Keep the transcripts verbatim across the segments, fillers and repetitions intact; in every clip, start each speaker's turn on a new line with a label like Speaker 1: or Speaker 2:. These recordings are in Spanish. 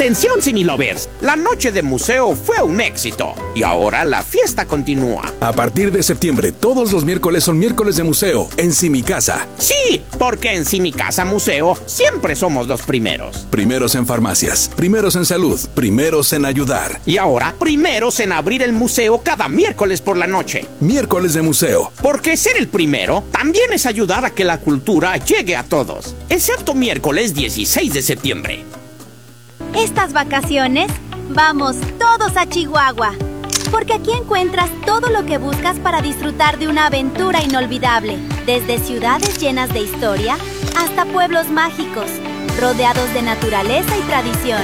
Speaker 1: Atención, Cinelovers, la noche de museo fue un éxito y ahora la fiesta continúa.
Speaker 2: A partir de septiembre, todos los miércoles son miércoles de museo en Simicasa.
Speaker 1: Sí, porque en Simicasa Museo siempre somos los primeros.
Speaker 2: Primeros en farmacias, primeros en salud, primeros en ayudar.
Speaker 1: Y ahora, primeros en abrir el museo cada miércoles por la noche.
Speaker 2: Miércoles de museo.
Speaker 1: Porque ser el primero también es ayudar a que la cultura llegue a todos. Excepto miércoles dieciséis de septiembre.
Speaker 3: Estas vacaciones, vamos todos a Chihuahua, porque aquí encuentras todo lo que buscas para disfrutar de una aventura inolvidable, desde ciudades llenas de historia hasta pueblos mágicos, rodeados de naturaleza y tradición.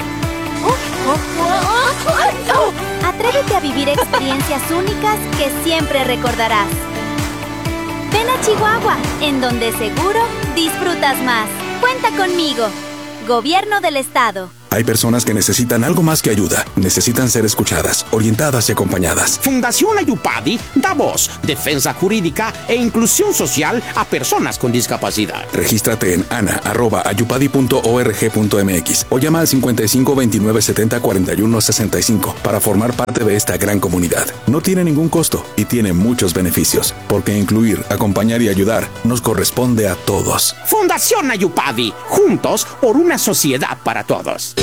Speaker 3: Atrévete a vivir experiencias únicas que siempre recordarás. Ven a Chihuahua, en donde seguro disfrutas más. Cuenta conmigo. Gobierno del Estado.
Speaker 2: Hay personas que necesitan algo más que ayuda. Necesitan ser escuchadas, orientadas y acompañadas.
Speaker 1: Fundación Ayupadi da voz, defensa jurídica e inclusión social a personas con discapacidad.
Speaker 2: Regístrate en ana arroba ayupadi punto org punto mx o llama al cincuenta y cinco veintinueve setenta cuarenta y uno sesenta y cinco para formar parte de esta gran comunidad. No tiene ningún costo y tiene muchos beneficios, porque incluir, acompañar y ayudar nos corresponde a todos.
Speaker 1: Fundación Ayupadi, juntos por una sociedad para todos.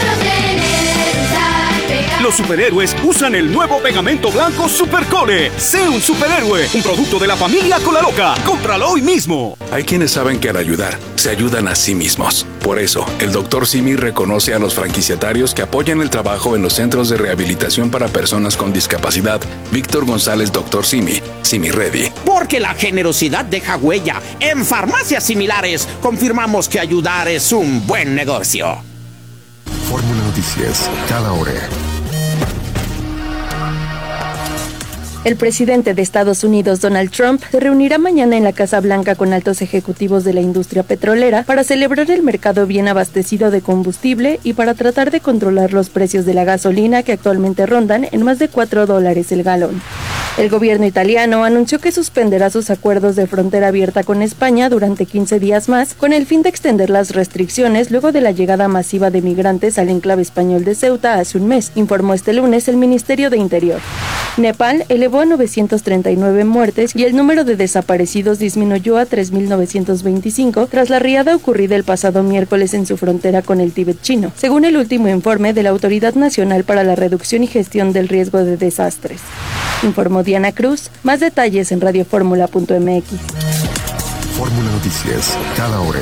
Speaker 4: Los superhéroes usan el nuevo pegamento blanco Supercole. Sé un superhéroe, un producto de la familia Colaloca. Cómpralo hoy mismo.
Speaker 2: Hay quienes saben que al ayudar, se ayudan a sí mismos. Por eso, el doctor Simi reconoce a los franquiciatarios que apoyan el trabajo en los centros de rehabilitación para personas con discapacidad. Víctor González, doctor Simi, Simi Ready.
Speaker 1: Porque la generosidad deja huella. En farmacias similares, confirmamos que ayudar es un buen negocio.
Speaker 5: Fórmula Noticias, cada hora.
Speaker 6: El presidente de Estados Unidos, Donald Trump, se reunirá mañana en la Casa Blanca con altos ejecutivos de la industria petrolera para celebrar el mercado bien abastecido de combustible y para tratar de controlar los precios de la gasolina que actualmente rondan en más de cuatro dólares el galón. El gobierno italiano anunció que suspenderá sus acuerdos de frontera abierta con España durante quince días más, con el fin de extender las restricciones luego de la llegada masiva de migrantes al enclave español de Ceuta hace un mes, informó este lunes el Ministerio de Interior. Nepal elevó a novecientos treinta y nueve muertes y el número de desaparecidos disminuyó a tres mil novecientos veinticinco tras la riada ocurrida el pasado miércoles en su frontera con el Tíbet chino, según el último informe de la Autoridad Nacional para la Reducción y Gestión del Riesgo de Desastres. Informó Diana Cruz. Más detalles en radioformula punto mx.
Speaker 5: Fórmula Noticias, cada hora.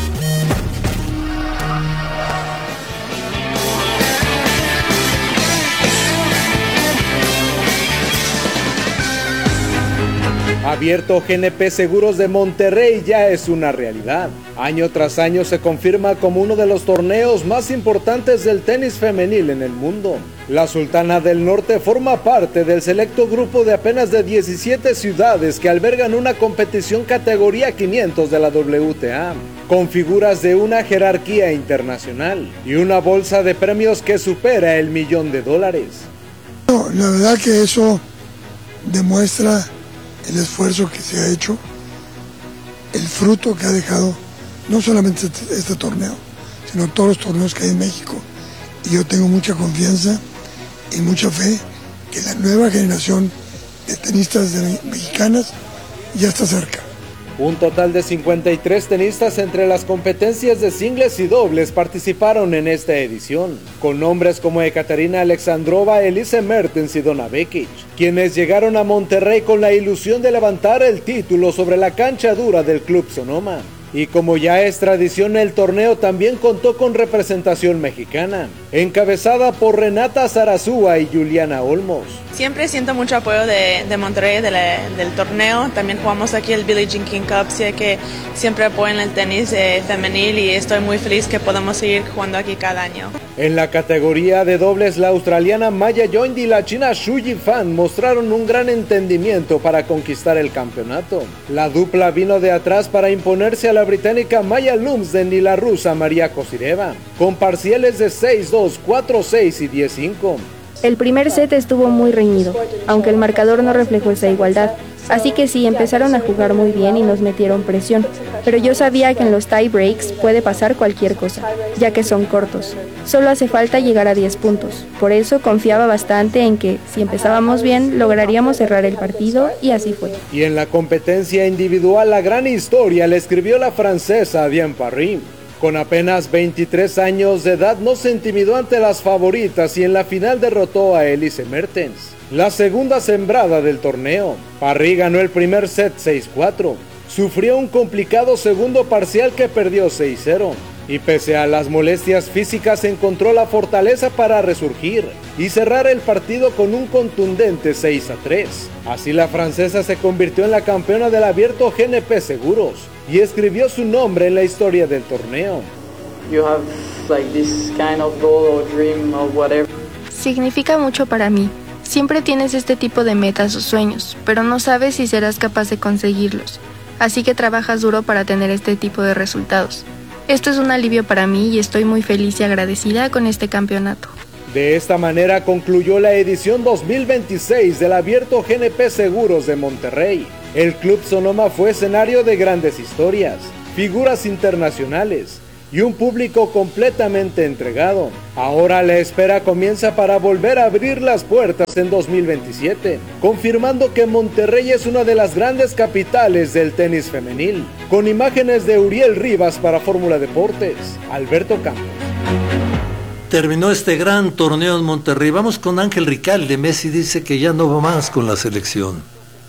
Speaker 7: Abierto G N P Seguros de Monterrey ya es una realidad. Año tras año se confirma como uno de los torneos más importantes del tenis femenil en el mundo. La Sultana del Norte forma parte del selecto grupo de apenas de diecisiete ciudades que albergan una competición categoría quinientos de la W T A, con figuras de una jerarquía internacional y una bolsa de premios que supera el millón de dólares.
Speaker 8: No, la verdad que eso demuestra el esfuerzo que se ha hecho, el fruto que ha dejado no solamente este, este torneo, sino todos los torneos que hay en México. Y yo tengo mucha confianza y mucha fe que la nueva generación de tenistas de, mexicanas ya está cerca.
Speaker 7: Un total de cincuenta y tres tenistas entre las competencias de singles y dobles participaron en esta edición, con nombres como Ekaterina Alexandrova, Elise Mertens y Donna Vekic, quienes llegaron a Monterrey con la ilusión de levantar el título sobre la cancha dura del Club Sonoma. Y como ya es tradición, el torneo también contó con representación mexicana, encabezada por Renata Zarazúa y Juliana Olmos.
Speaker 9: Siempre siento mucho apoyo de, de Monterrey, de la, del torneo. También jugamos aquí el Billie Jean King Cup, sé que siempre apoyan el tenis eh, femenil y estoy muy feliz que podamos seguir jugando aquí cada año.
Speaker 7: En la categoría de dobles, la australiana Maya Yoind y la china Xu Yifan mostraron un gran entendimiento para conquistar el campeonato. La dupla vino de atrás para imponerse a la británica Maya Lumsden y la rusa María Kosireva, con parciales de seis dos, cuatro seis y diez cinco.
Speaker 6: El primer set estuvo muy reñido, aunque el marcador no reflejó esa igualdad.
Speaker 10: Así que sí, empezaron a jugar muy bien y nos metieron presión, pero yo sabía que en los tie breaks puede pasar cualquier cosa, ya que son cortos. Solo hace falta llegar a diez puntos. Por eso confiaba bastante en que, si empezábamos bien, lograríamos cerrar el partido, y así fue.
Speaker 7: Y en la competencia individual, la gran historia la escribió la francesa Diane Parry. Con apenas veintitrés años de edad no se intimidó ante las favoritas y en la final derrotó a Elise Mertens, la segunda sembrada del torneo. Parry ganó el primer set seis cuatro, sufrió un complicado segundo parcial que perdió seis cero, y pese a las molestias físicas encontró la fortaleza para resurgir y cerrar el partido con un contundente seis a tres. Así la francesa se convirtió en la campeona del Abierto G N P Seguros y escribió su nombre en la historia del torneo.
Speaker 11: You have like this kind of goal or dream or whatever.
Speaker 10: Significa mucho para mí. Siempre tienes este tipo de metas o sueños, pero no sabes si serás capaz de conseguirlos. Así que trabajas duro para tener este tipo de resultados. Esto es un alivio para mí y estoy muy feliz y agradecida con este campeonato.
Speaker 7: De esta manera concluyó la edición dos mil veintiséis del Abierto G N P Seguros de Monterrey. El Club Sonoma fue escenario de grandes historias, figuras internacionales y un público completamente entregado. Ahora la espera comienza para volver a abrir las puertas en dos mil veintisiete, confirmando que Monterrey es una de las grandes capitales del tenis femenil. Con imágenes de Uriel Rivas para Fórmula Deportes, Alberto Campos.
Speaker 12: Terminó este gran torneo en Monterrey. Vamos con Ángel Ricalde. Messi dice que ya no va más con la selección.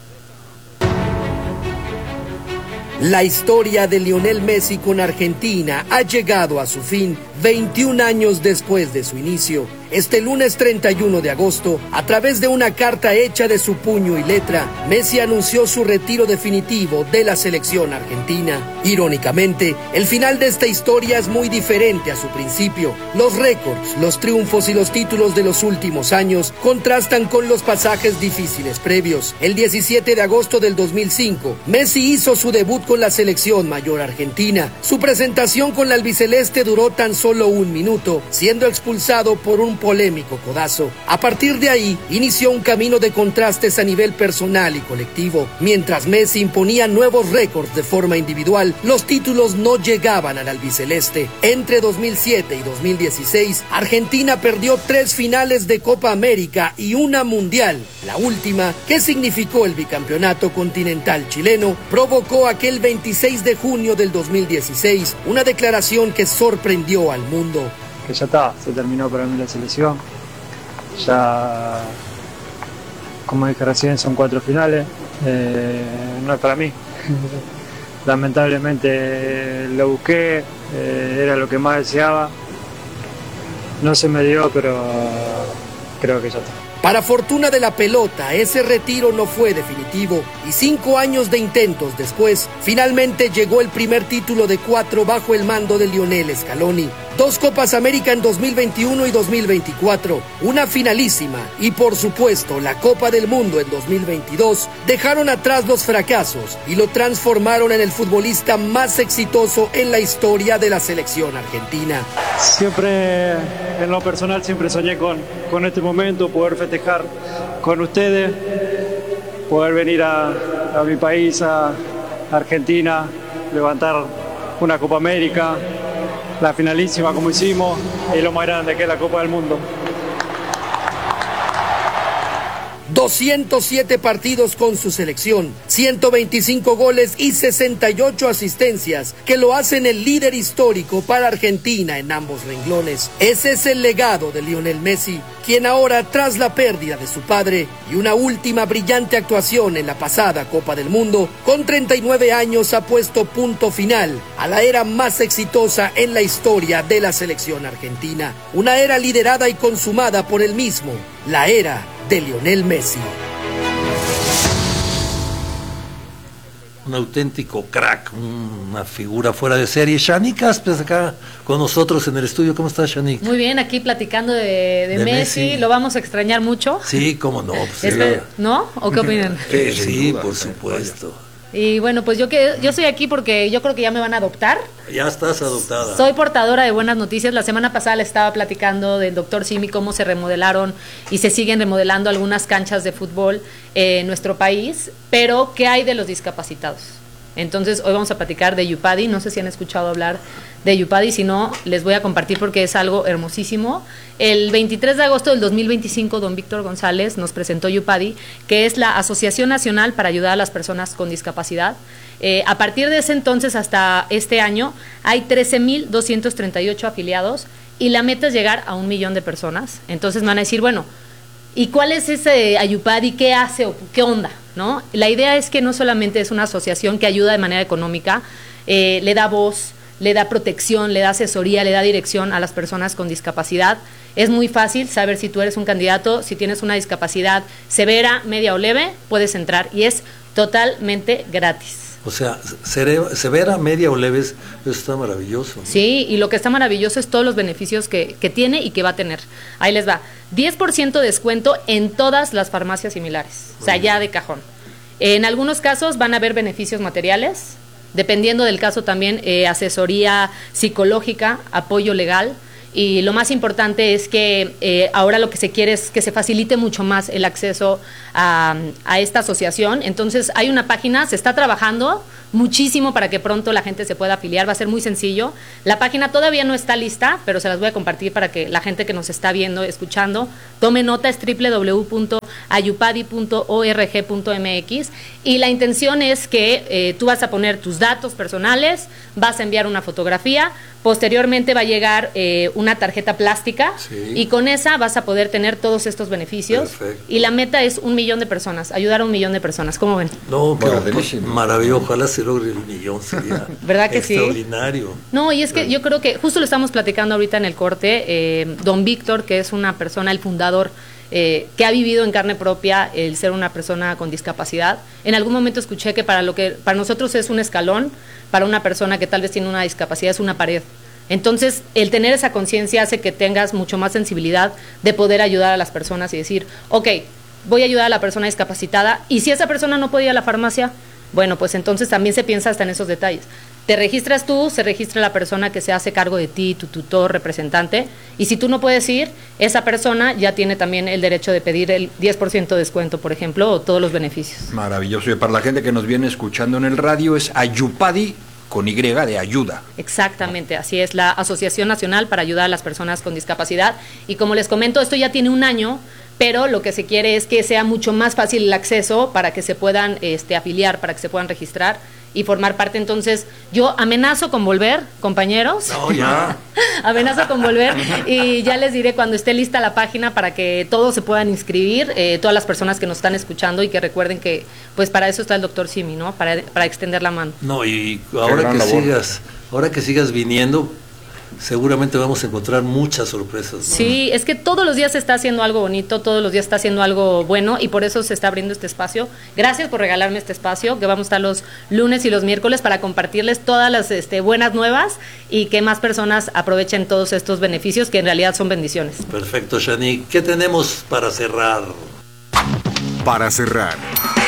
Speaker 13: La historia de Lionel Messi con Argentina ha llegado a su fin veintiún años después de su inicio. Este lunes treinta y uno de agosto, a través de una carta hecha de su puño y letra, Messi anunció su retiro definitivo de la selección argentina. Irónicamente, el final de esta historia es muy diferente a su principio. Los récords, los triunfos y los títulos de los últimos años contrastan con los pasajes difíciles previos. El diecisiete de agosto del dos mil cinco, Messi hizo su debut con la selección mayor argentina. Su presentación con la albiceleste duró tan solo un minuto, siendo expulsado por un polémico codazo. A partir de ahí, inició un camino de contrastes a nivel personal y colectivo. Mientras Messi imponía nuevos récords de forma individual, los títulos no llegaban al albiceleste. Entre dos mil siete y dos mil dieciséis, Argentina perdió tres finales de Copa América y una mundial. La última, que significó el bicampeonato continental chileno, provocó aquel veintiséis de junio del dos mil dieciséis una declaración que sorprendió al mundo.
Speaker 14: Que ya está, se terminó para mí la selección. Ya, como dije recién, son cuatro finales. Eh, no es para mí. Lamentablemente lo busqué, eh, era lo que más deseaba. No se me dio, pero creo que ya está.
Speaker 13: Para fortuna de la pelota, ese retiro no fue definitivo y cinco años de intentos después, finalmente llegó el primer título de cuatro bajo el mando de Lionel Scaloni. Dos Copas América en dos mil veintiuno y dos mil veinticuatro, una finalísima y por supuesto la Copa del Mundo en dos mil veintidós dejaron atrás los fracasos y lo transformaron en el futbolista más exitoso en la historia de la selección argentina.
Speaker 14: Siempre, en lo personal, siempre soñé con, con este momento, poder festejar con ustedes, poder venir a, a mi país, a Argentina, levantar una Copa América, la finalísima como hicimos, y lo más grande que es la Copa del Mundo.
Speaker 13: doscientos siete partidos con su selección, ciento veinticinco goles y sesenta y ocho asistencias, que lo hacen el líder histórico para Argentina en ambos renglones. Ese es el legado de Lionel Messi, quien ahora, tras la pérdida de su padre y una última brillante actuación en la pasada Copa del Mundo, con treinta y nueve años ha puesto punto final a la era más exitosa en la historia de la selección argentina. Una era liderada y consumada por él mismo, la era de Lionel Messi.
Speaker 12: Un auténtico crack, una figura fuera de serie. Shanique Aspes acá con nosotros en el estudio. ¿Cómo estás, Shanique?
Speaker 15: Muy bien, aquí platicando de, de, de Messi. Messi. ¿Lo vamos a extrañar mucho?
Speaker 12: Sí, cómo no. Pues
Speaker 15: este, ¿No? ¿O qué opinan?
Speaker 12: Sí, sí, por supuesto.
Speaker 15: Y bueno, pues yo que yo estoy aquí porque yo creo que ya me van a adoptar.
Speaker 12: Ya estás adoptada.
Speaker 15: Soy portadora de buenas noticias. La semana pasada le estaba platicando del doctor Simi cómo se remodelaron y se siguen remodelando algunas canchas de fútbol en nuestro país, pero ¿qué hay de los discapacitados? Entonces hoy vamos a platicar de Yupadi. No sé si han escuchado hablar de Yupadi, si no, les voy a compartir porque es algo hermosísimo. El veintitrés de agosto del dos mil veinticinco, don Víctor González nos presentó Yupadi, que es la Asociación Nacional para Ayudar a las Personas con Discapacidad. Eh, a partir de ese entonces hasta este año hay trece mil doscientos treinta y ocho afiliados y la meta es llegar a un millón de personas. Entonces me van a decir, bueno, ¿y cuál es ese Ayupadi? ¿Qué hace o qué onda? ¿No? La idea es que no solamente es una asociación que ayuda de manera económica, eh, le da voz, le da protección, le da asesoría, le da dirección a las personas con discapacidad. Es muy fácil saber si tú eres un candidato, si tienes una discapacidad severa, media o leve, puedes entrar y es totalmente gratis.
Speaker 12: O sea, severa, media o leves, eso está maravilloso, ¿no?
Speaker 15: Sí, y lo que está maravilloso es todos los beneficios que, que tiene y que va a tener. Ahí les va, diez por ciento de descuento en todas las farmacias similares, o sea, ya de cajón. En algunos casos van a haber beneficios materiales, dependiendo del caso también eh, asesoría psicológica, apoyo legal. Y lo más importante es que eh, ahora lo que se quiere es que se facilite mucho más el acceso a, a esta asociación. Entonces hay una página, se está trabajando muchísimo para que pronto la gente se pueda afiliar, va a ser muy sencillo. La página todavía no está lista, pero se las voy a compartir para que la gente que nos está viendo, escuchando, tome nota, es doble u doble u doble u punto ayupadi punto org punto m x y la intención es que eh, tú vas a poner tus datos personales, vas a enviar una fotografía, posteriormente va a llegar eh, una tarjeta plástica sí. y con esa vas a poder tener todos estos beneficios. Perfecto. Y la meta es un millón de personas, ayudar a un millón de personas. ¿Cómo ven?
Speaker 12: No, pero maravilloso, ojalá se logre el millón, sería
Speaker 15: ¿verdad que
Speaker 12: extraordinario.
Speaker 15: Sí? No, y es que yo creo que justo lo estamos platicando ahorita en el corte, eh, don Víctor, que es una persona, el fundador, Eh, que ha vivido en carne propia el ser una persona con discapacidad. En algún momento escuché que para lo que para nosotros es un escalón, para una persona que tal vez tiene una discapacidad es una pared. Entonces, el tener esa conciencia hace que tengas mucho más sensibilidad de poder ayudar a las personas y decir, ok, voy a ayudar a la persona discapacitada y si esa persona no puede ir a la farmacia, bueno, pues entonces también se piensa hasta en esos detalles. Te registras tú, se registra la persona que se hace cargo de ti, tu tutor, representante, y si tú no puedes ir, esa persona ya tiene también el derecho de pedir el diez por ciento de descuento, por ejemplo, o todos los beneficios.
Speaker 16: Maravilloso. Y para la gente que nos viene escuchando en el radio, es Ayupadi con Y de ayuda.
Speaker 15: Exactamente, así es, la Asociación Nacional para Ayudar a las Personas con Discapacidad. Y como les comento, esto ya tiene un año, pero lo que se quiere es que sea mucho más fácil el acceso para que se puedan este, afiliar, para que se puedan registrar y formar parte. Entonces, yo amenazo con volver, compañeros.
Speaker 12: No, ya.
Speaker 15: Amenazo con volver y ya les diré cuando esté lista la página para que todos se puedan inscribir, eh, todas las personas que nos están escuchando y que recuerden que, pues para eso está el doctor Simi, ¿no? Para, para extender la mano.
Speaker 12: No, y ahora que labor. sigas, ahora que sigas viniendo, seguramente vamos a encontrar muchas sorpresas, ¿no?
Speaker 15: Sí, es que todos los días se está haciendo algo bonito, todos los días está haciendo algo bueno y por eso se está abriendo este espacio. Gracias por regalarme este espacio, que vamos a estar los lunes y los miércoles para compartirles todas las este, buenas nuevas y que más personas aprovechen todos estos beneficios que en realidad son bendiciones.
Speaker 12: Perfecto, Shani. ¿Qué tenemos para cerrar?
Speaker 5: Para cerrar.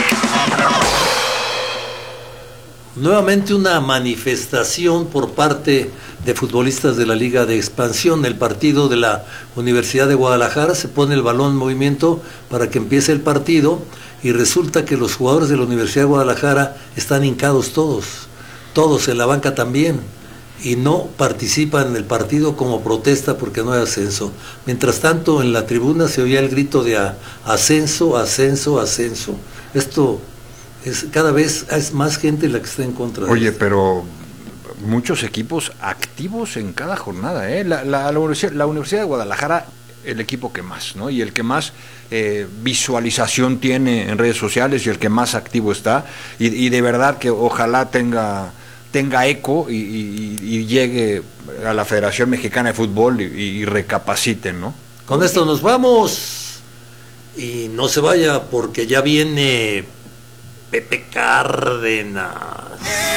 Speaker 12: Nuevamente una manifestación por parte de futbolistas de la Liga de Expansión. El partido de la Universidad de Guadalajara, se pone el balón en movimiento para que empiece el partido y resulta que los jugadores de la Universidad de Guadalajara están hincados todos, todos en la banca también, y no participan en el partido como protesta porque no hay ascenso. Mientras tanto, en la tribuna se oía el grito de a, ascenso, ascenso, ascenso. Esto es, cada vez es más gente la que está en contra de
Speaker 16: Oye,
Speaker 12: esto.
Speaker 16: pero muchos equipos activos en cada jornada, ¿eh? La, la, la, universidad, la Universidad de Guadalajara, el equipo que más, ¿no? Y el que más eh, visualización tiene en redes sociales y el que más activo está. Y, y de verdad que ojalá tenga, tenga eco y, y, y llegue a la Federación Mexicana de Fútbol y, y recapaciten, ¿no?
Speaker 12: Con esto nos vamos. Y no se vaya porque ya viene Pepe Cárdenas.